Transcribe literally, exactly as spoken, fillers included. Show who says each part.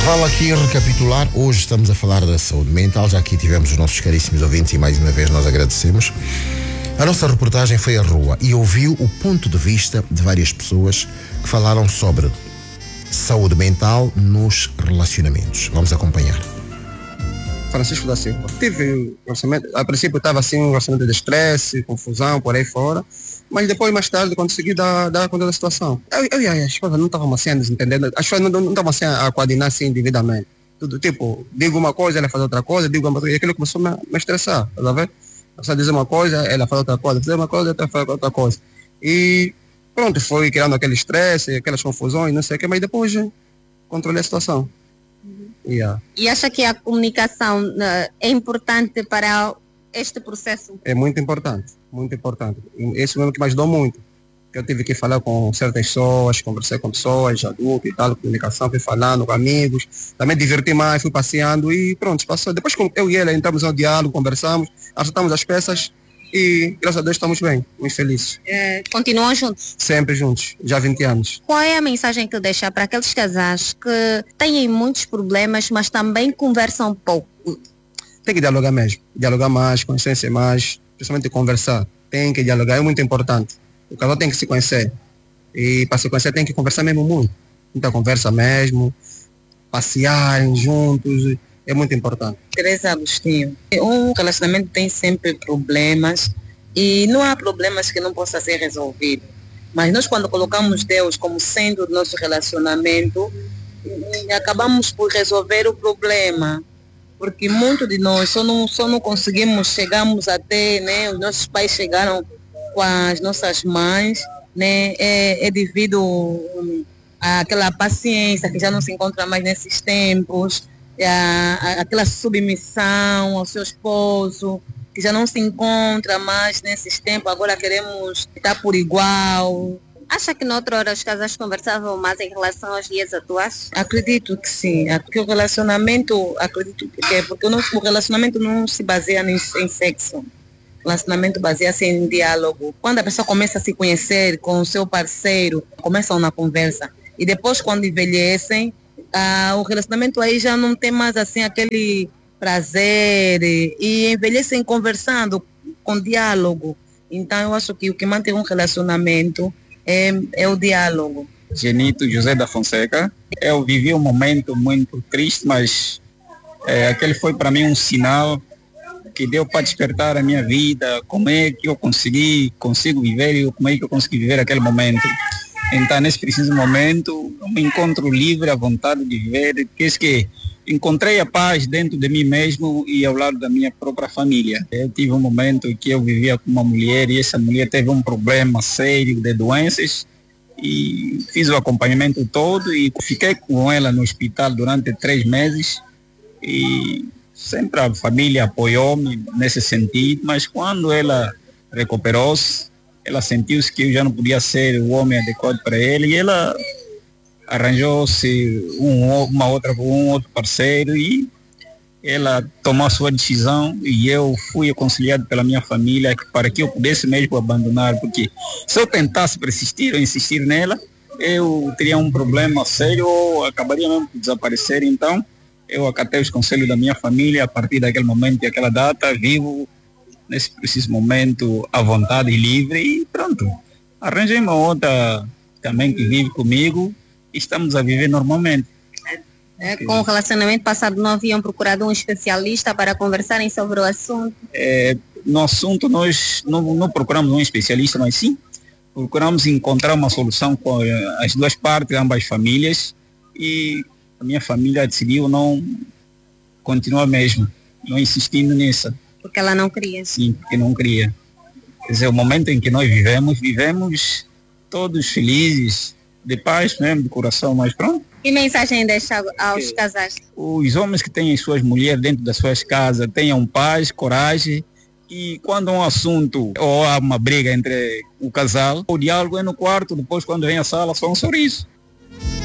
Speaker 1: Vale aqui recapitular, hoje estamos a falar da saúde mental, já aqui tivemos os nossos caríssimos ouvintes e mais uma vez nós agradecemos. A nossa reportagem foi à rua e ouviu o ponto de vista de várias pessoas que falaram sobre saúde mental nos relacionamentos. Vamos acompanhar.
Speaker 2: Francisco da Silva. Tive um orçamento, a princípio estava assim um orçamento de estresse, confusão, por aí fora, mas depois, mais tarde, consegui dar, dar conta da situação. Eu, eu e a esposa não estavam assim a desentender, as coisas não estavam assim a coordenar assim devidamente. Tudo tipo, digo uma coisa, ela faz outra coisa, digo uma coisa, e aquilo começou a me, me estressar, tá vendo? Você dizer uma coisa, ela faz outra coisa, dizer uma coisa, ela faz outra coisa. E pronto, foi criando aquele estresse, aquelas confusões, não sei o que, mas depois controlei a situação.
Speaker 3: Uhum.
Speaker 2: Yeah.
Speaker 3: E acha que a comunicação uh, é importante para este processo?
Speaker 2: É muito importante, muito importante. Isso mesmo que me ajudou muito. Eu tive que falar com certas pessoas, conversei com pessoas, adultos e tal, comunicação, fui falando com amigos, também diverti mais, fui passeando e pronto, passou. Depois eu e ela entramos no diálogo, conversamos, acertamos as peças e graças a Deus estamos bem, muito felizes.
Speaker 3: É, continuam juntos?
Speaker 2: Sempre juntos, já há vinte anos.
Speaker 3: Qual é a mensagem que deixa para aqueles casais que têm muitos problemas, mas também conversam pouco?
Speaker 2: Tem que dialogar mesmo, dialogar mais, conhecer mais, principalmente conversar. Tem que dialogar, é muito importante. O casal tem que se conhecer. E para se conhecer tem que conversar mesmo muito. Muita conversa mesmo, passearem juntos, é muito importante.
Speaker 4: Teresa Agostinho, um relacionamento tem sempre problemas e não há problemas que não possam ser resolvidos. Mas nós, quando colocamos Deus como centro do nosso relacionamento, acabamos por resolver o problema. Porque muitos de nós só não, só não conseguimos, chegamos até, né, os nossos pais chegaram com as nossas mães, né, é, é devido um, àquela paciência que já não se encontra mais nesses tempos, a, a, aquela submissão ao seu esposo, que já não se encontra mais nesses tempos, agora queremos estar por igual.
Speaker 3: Acha que noutra hora os casais conversavam mais em relação aos dias atuais?
Speaker 4: Acredito que sim, porque o relacionamento, acredito que é, porque o nosso relacionamento não se baseia em, em sexo. O relacionamento baseia-se em diálogo. Quando a pessoa começa a se conhecer com o seu parceiro, começam na conversa. E depois, quando envelhecem, ah, o relacionamento aí já não tem mais assim aquele prazer e, e envelhecem conversando, com diálogo. Então, eu acho que o que mantém um relacionamento É, é o diálogo.
Speaker 5: Genito José da Fonseca. Eu vivi um momento muito triste, mas é, aquele foi para mim um sinal que deu para despertar a minha vida, como é que eu consegui, consigo viver e como é que eu consegui viver aquele momento. Então, nesse preciso momento, eu me encontro livre, à vontade de viver, que é que encontrei a paz dentro de mim mesmo e ao lado da minha própria família. Eu tive um momento que eu vivia com uma mulher e essa mulher teve um problema sério de doenças e fiz o acompanhamento todo e fiquei com ela no hospital durante três meses e sempre a família apoiou-me nesse sentido, mas quando ela recuperou-se, ela sentiu-se que eu já não podia ser o homem adequado para ela e ela arranjou-se um, uma outra, um outro parceiro e ela tomou a sua decisão e eu fui aconselhado pela minha família para que eu pudesse mesmo abandonar, porque se eu tentasse persistir ou insistir nela, eu teria um problema sério ou acabaria mesmo por desaparecer. Então eu acatei os conselhos da minha família. A partir daquele momento e aquela data, vivo nesse preciso momento à vontade e livre e pronto. Arranjei uma outra também que vive comigo. Estamos a viver normalmente.
Speaker 3: É, com o relacionamento passado não haviam procurado um especialista para conversarem sobre o assunto?
Speaker 5: É, no assunto nós não, não procuramos um especialista, mas sim procuramos encontrar uma solução com as duas partes, ambas famílias, e a minha família decidiu não continuar mesmo, não insistindo nisso.
Speaker 3: Porque ela não queria?
Speaker 5: Sim, porque não queria. Quer dizer, o momento em que nós vivemos, vivemos todos felizes, de paz mesmo, de coração, mas pronto.
Speaker 3: Que mensagem deixa aos casais?
Speaker 5: Os homens que têm suas mulheres dentro das suas casas tenham paz, coragem, e quando há um assunto ou há uma briga entre o casal, o diálogo é no quarto, depois quando vem à sala só um sorriso.